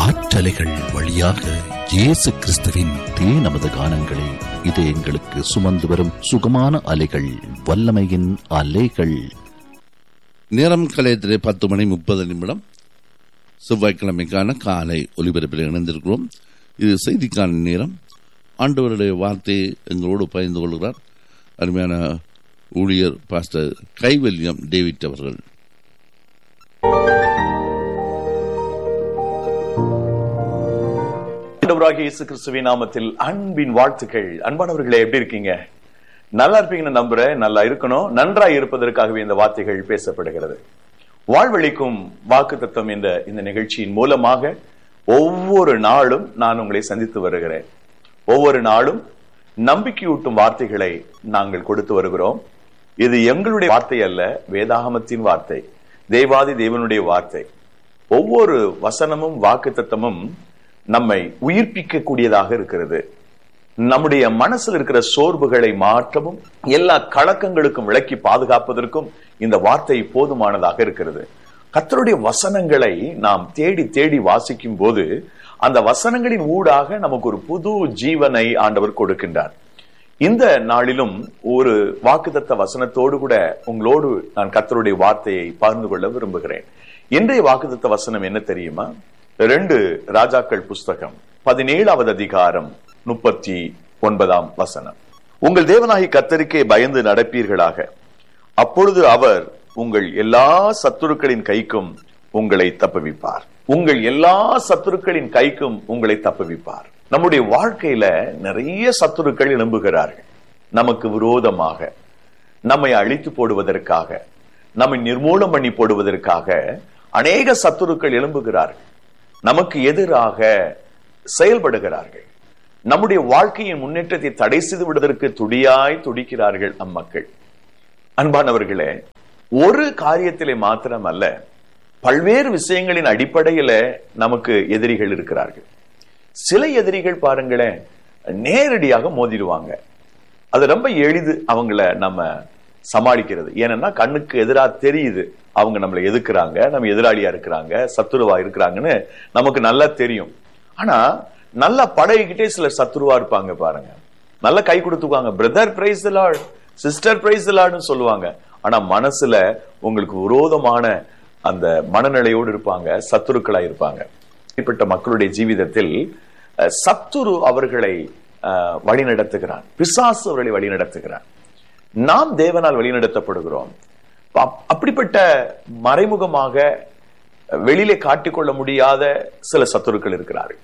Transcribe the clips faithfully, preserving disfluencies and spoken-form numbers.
காற்றலைகள் வழியாக இயேசு கிறிஸ்துவின் தே நமது கானங்களை இது எங்களுக்கு சுமந்து வரும் சுகமான அலைகள், வல்லமையின் அலைகள். நேரம் கலையத்திலே பத்து மணி முப்பது நிமிடம் செவ்வாய்க்கிழமைக்கான காலை ஒலிபரப்பில் இணைந்திருக்கிறோம். இது செய்திக்கான நேரம். ஆண்டவருடைய வார்த்தையை எங்களோடு பகிர்ந்து கொள்கிறார் அருமையான ஊழியர் பாஸ்டர் கைவல்யம் டேவிட் அவர்கள். இயேசு கிறிஸ்துவின் நாமத்தில் அன்பின் வாழ்த்துக்கள். அன்பானவர்களே, எப்படி இருக்கீங்க? நல்லா இருப்பீங்கன்னு நம்புறேன். நல்லா இருக்கணும். நன்றாய் இருப்பதற்காகவே இந்த வார்த்தைகள் பேசப்படுகிறது. வாழ்வழிக்கும் வாக்குத்தத்தம் என்ற இந்த நிகழ்ச்சியின் மூலமாக ஒவ்வொரு நாளும் நான் உங்களை சந்தித்து வருகிறேன். ஒவ்வொரு நாளும் நம்பிக்கையூட்டும் வார்த்தைகளை நாங்கள் கொடுத்து வருகிறோம். இது எங்களுடைய வார்த்தை அல்ல, வேதாகமத்தின் வார்த்தை, தேவாதி தேவனுடைய வார்த்தை. ஒவ்வொரு வசனமும் வாக்குத்தத்தமும் நம்மை உயிர்ப்பிக்க கூடியதாக இருக்கிறது. நம்முடைய மனசில் இருக்கிற சோர்வுகளை மாற்றவும் எல்லா கலக்கங்களுக்கும் விலக்கி பாதுகாப்பதற்கும் இந்த வார்த்தை போதுமானதாக இருக்கிறது. கர்த்தருடைய வசனங்களை நாம் தேடி தேடி வாசிக்கும் போது அந்த வசனங்களின் ஊடாக நமக்கு ஒரு புது ஜீவனை ஆண்டவர் கொடுக்கின்றார். இந்த நாளிலும் ஒரு வாக்குத்தத்த வசனத்தோடு கூட உங்களோடு நான் கர்த்தருடைய வார்த்தையை பகிர்ந்து கொள்ள விரும்புகிறேன். இன்றைய வாக்குத்தத்த வசனம் என்ன தெரியுமா? ரெண்டு ராஜாக்கள் புஸ்தகம் பதினேழாவது அதிகாரம் முப்பத்தி ஒன்பதாம் வசனம். உங்கள் தேவனாகி கர்த்தருக்கே பயந்து நடப்பீர்களாக, அப்பொழுது அவர் உங்கள் எல்லா சத்துருக்களின் கைக்கும் உங்களை தப்புவிப்பார். உங்கள் எல்லா சத்துருக்களின் கைக்கும் உங்களை தப்புவிப்பார். நம்முடைய வாழ்க்கையில நிறைய சத்துருக்கள் எழும்புகிறார்கள். நமக்கு விரோதமாக, நம்மை அழித்து போடுவதற்காக, நம்மை நிர்மூலம் பண்ணி போடுவதற்காக அநேக சத்துருக்கள் எழும்புகிறார்கள். நமக்கு எதிராக செயல்படுகிறார்கள். நம்முடைய வாழ்க்கையின் முன்னேற்றத்தை தடை செய்து விடுவதற்கு துடியாய் துடிக்கிறார்கள் அம்மக்கள். அன்பானவர்களே, ஒரு காரியத்திலே மாத்திரம் அல்ல, பல்வேறு விஷயங்களின் அடிப்படையில நமக்கு எதிரிகள் இருக்கிறார்கள். சில எதிரிகள் பாருங்களேன், நேரடியாக மோதிடுவாங்க. அது ரொம்ப எளிது அவங்கள நம்ம சமாளிக்கிறது. ஏன்னா கண்ணுக்கு எதிராக தெரியுது அவங்க நம்மளை எதிர்க்கிறாங்க, நம்ம எதிராளியா இருக்கிறாங்க, சத்துருவா இருக்கிறாங்கன்னு நமக்கு நல்லா தெரியும். ஆனா நல்லா பழகிக்கிட்டே சிலர் சத்துருவா இருப்பாங்க பாருங்க. நல்லா கை கொடுத்துக்குவாங்க, brother praise the Lord, sister praise the லார்ட்னு சொல்லுவாங்க. ஆனா மனசுல உங்களுக்கு விரோதமான அந்த மனநிலையோடு இருப்பாங்க, சத்துருக்களா இருப்பாங்க. இப்படிப்பட்ட மக்களுடைய ஜீவிதத்தில் சத்துரு அவர்களை வழி நடத்துகிறான், பிசாசு அவர்களை வழி நடத்துகிறான். நாம் தேவனால் வழிநடத்தப்படுகிறோம். அப்படிப்பட்ட மறைமுகமாக வெளியிலே காட்டிக்கொள்ள முடியாத சில சத்துருக்கள் இருக்கிறார்கள்.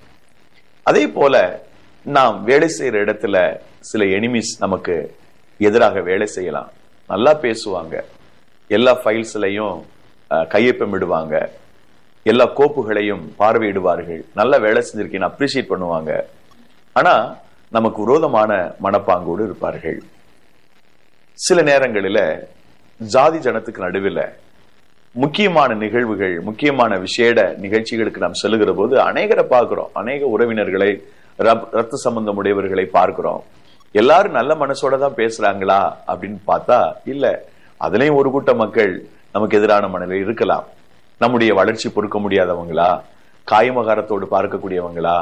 அதே போல நாம் வேலை செய்யற இடத்துல சில எனிமிஸ் நமக்கு எதிராக வேலை செய்யலாம். நல்லா பேசுவாங்க, எல்லா ஃபைல்ஸ்லையும் கையொப்பமிடுவாங்க, எல்லா கோப்புகளையும் பார்வையிடுவார்கள், நல்ல வேலை செஞ்சிருக்கீங்க அப்ரிசியேட் பண்ணுவாங்க. ஆனா நமக்கு விரோதமான மனப்பாங்கோடு இருப்பார்கள். சில நேரங்களில் ஜாதி ஜனத்துக்கு நடுவில் முக்கியமான நிகழ்வுகள், முக்கியமான விசேட நிகழ்ச்சிகளுக்கு நாம் செல்லுகிற போது அநேகரை பார்க்கிறோம். அநேக உறவினர்களை, ரத்த சம்பந்தம் உடையவர்களை பார்க்கிறோம். எல்லாரும் நல்ல மனசோட தான் பேசுறாங்களா அப்படின்னு பார்த்தா இல்ல, அதுலயும் ஒரு கூட்ட மக்கள் நமக்கு எதிரான மனநிலை இருக்கலாம். நம்முடைய வளர்ச்சி பொறுக்க முடியாதவங்களா, காயமகாரத்தோடு பார்க்கக்கூடியவங்களா,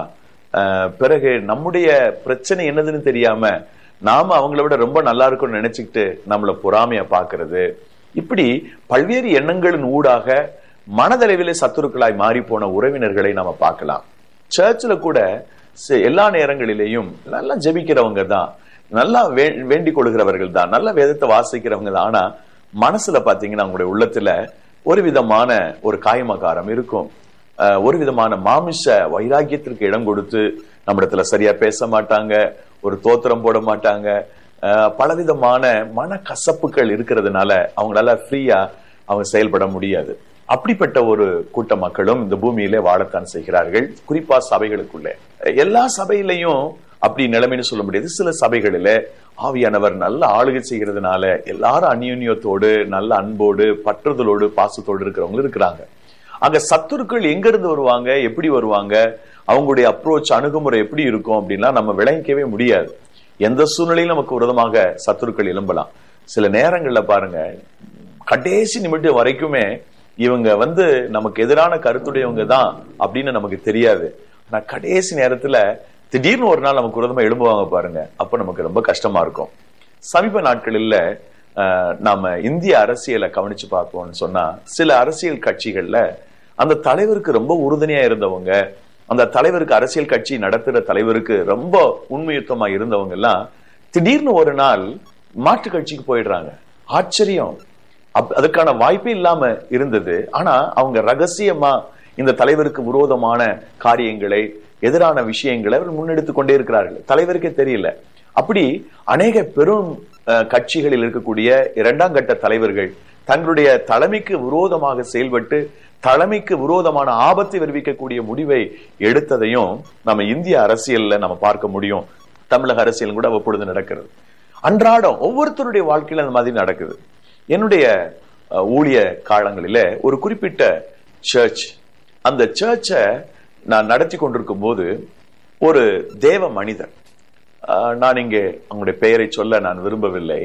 பிறகு நம்முடைய பிரச்சனை என்னதுன்னு தெரியாம நாம அவங்கள விட ரொம்ப நல்லா இருக்கும்னு நினைச்சுக்கிட்டு நம்மள பொறாமையா பாக்குறது, இப்படி பல்வேறு எண்ணங்களின் ஊடாக மனதளவிலே சத்துருக்களாய் மாறி போன உறவினர்களை நாம பார்க்கலாம். சர்ச்சில் கூட எல்லா நேரங்களிலேயும் நல்லா ஜெபிக்கிறவங்க தான், நல்லா வேண்டிக் கொள்கிறவர்கள் தான், நல்ல வேதத்தை வாசிக்கிறவங்க தான். ஆனா மனசுல பாத்தீங்கன்னா அவங்களுடைய உள்ளத்துல ஒரு விதமான ஒரு காயமகாரம் இருக்கும். ஒரு விதமான மாமிச வைராக்கியத்திற்கு இடம் கொடுத்து நம்மிடத்துல சரியா பேச மாட்டாங்க, ஒரு தோத்திரம் போட மாட்டாங்க. பலவிதமான மன கசப்புகள் இருக்கிறதுனால அவங்களால ஃப்ரீயா அவங்க செயல்பட முடியாது. அப்படிப்பட்ட ஒரு கூட்ட மக்களும் இந்த பூமியிலே வாழத்தான் செய்கிறார்கள், குறிப்பா சபைகளுக்குள்ளே. எல்லா சபையிலையும் அப்படி நிலைமைன்னு சொல்ல முடியாது. சில சபைகளில ஆவியானவர் நல்ல ஆளுகை செய்கிறதுனால எல்லாரும் அந்யோன்யத்தோடு, நல்ல அன்போடு, பற்றுதலோடு, பாசத்தோடு இருக்கிறவங்க இருக்கிறாங்க. அங்க சத்துருக்கள் எங்க இருந்து வருவாங்க, எப்படி வருவாங்க, அவங்களுடைய அப்ரோச், அணுகுமுறை எப்படி இருக்கும் அப்படின்னா நம்ம விளங்கிக்கவே முடியாது. எந்த சூழ்நிலையும் நமக்கு விரோதமாக சத்துருக்கள் எழும்பலாம். சில நேரங்கள்ல பாருங்க, கடைசி நிமிடம் வரைக்குமே இவங்க வந்து நமக்கு எதிரான கருத்துடையவங்க தான் அப்படின்னு நமக்கு தெரியாது. ஆனா கடைசி நேரத்துல திடீர்னு ஒரு நாள் நமக்கு விரோதமா எழும்புவாங்க பாருங்க, அப்ப நமக்கு ரொம்ப கஷ்டமா இருக்கும். சமீப நாட்களில் நாம இந்திய அரசியலை கவனிச்சு பார்ப்போம்னு சொன்னா, சில அரசியல் கட்சிகள்ல அந்த தலைவருக்கு ரொம்ப உறுதுணையா இருந்தவங்க, அந்த தலைவருக்கு அரசியல் கட்சி நடத்துற தலைவருக்கு ரொம்ப உண்மையுத்தமா இருந்தவங்க எல்லாம் திடீர்னு ஒரு நாள் மாற்று கட்சிக்கு போயிடுறாங்க. ஆச்சரியம். அதுக்கான வாய்ப்பே இல்லாம இருந்தது. ஆனா அவங்க ரகசியமா இந்த தலைவருக்கு விரோதமான காரியங்களை, எதிரான விஷயங்களை அவர் முன்னெடுத்து கொண்டே இருக்கிறார்கள். தலைவருக்கே தெரியல. அப்படி அநேக பெரும் கட்சிகளில் இருக்கக்கூடிய இரண்டாம் கட்ட தலைவர்கள் தங்களுடைய தலைமைக்கு விரோதமாக செயல்பட்டு தலைமைக்கு விரோதமான ஆபத்தை விளைவிக்கக்கூடிய முடிவை எடுத்ததையும் நம்ம இந்திய அரசியல்ல நம்ம பார்க்க முடியும். தமிழக அரசியல் கூட அவ்வப்பொழுது நடக்கிறது. அன்றாடம் ஒவ்வொருத்தருடைய வாழ்க்கையில அந்த மாதிரி நடக்குது. என்னுடைய ஊழிய காலங்களில ஒரு குறிப்பிட்ட சர்ச், அந்த சர்ச்சை நான் நடத்தி கொண்டிருக்கும் போது ஒரு தேவ மனிதர், நான் இங்கே அவங்களுடைய பெயரை சொல்ல நான் விரும்பவில்லை,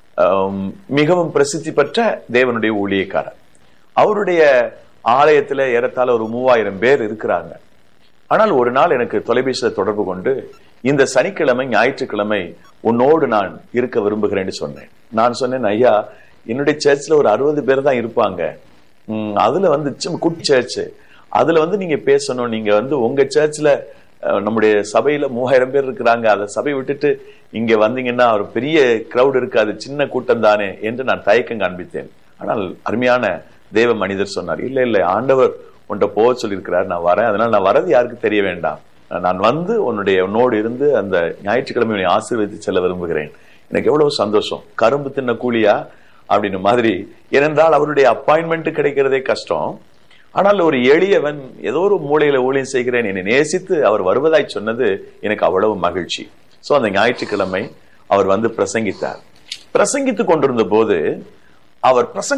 மிகவும் பிரசித்தி பெற்ற தேவனுடைய ஊழியக்காரர். அவருடைய ஆலயத்துல ஏறத்தாழ ஒரு மூவாயிரம் பேர் இருக்கிறாங்க. ஆனால் ஒரு நாள் எனக்கு தொலைபேசியில தொடர்பு கொண்டு, இந்த சனிக்கிழமை ஞாயிற்றுக்கிழமை உன்னோடு நான் இருக்க விரும்புகிறேன்னு சொன்னேன். நான் சொன்னேன், ஐயா என்னுடைய சர்ச்ல ஒரு அறுபது பேர் தான் இருப்பாங்க, உம் அதுல வந்து குட்டி சர்ச், அதுல வந்து நீங்க பேசணும், நீங்க வந்து உங்க சர்ச்ல நம்முடைய சபையில மூவாயிரம் பேர் இருக்கிறாங்க, அதை சபை விட்டுட்டு இங்க வந்தீங்கன்னா ஒரு பெரிய கிரௌட் இருக்காது, சின்ன கூட்டம் தானே என்று நான் தயக்கம் காண்பித்தேன். ஆனால் அருமையான தேவ மனிதர் சொன்னார், இல்ல இல்ல ஆண்டவர் உன்கிட்ட போக சொல்லியிருக்கிறார், நான் வரேன், அதனால நான் வரது யாருக்கு தெரிய வேண்டாம், நான் வந்து உன்னுடைய உன்னோடு இருந்து அந்த ஞாயிற்றுக்கிழமை ஆசீர்வதித்து செல்ல விரும்புகிறேன். எனக்கு எவ்வளவு சந்தோஷம். கரும்பு தின்ன கூலியா அப்படின்னு மாதிரி. ஏனென்றால் அவருடைய அப்பாயின்மெண்ட் கிடைக்கிறதே கஷ்டம். ஆனால் ஒரு எளியவன் ஏதோ ஒரு மூலையில ஊழியம் செய்கிறேன் என்னை நேசித்து அவர் வருவதாய் சொன்னது எனக்கு அவ்வளவு மகிழ்ச்சி. சோ அந்த ஞாயிற்றுக்கிழமை அவர் வந்து பிரசங்கித்தார். பிரசங்கித்துக் கொண்டிருந்த போது அவர் பிரசங்க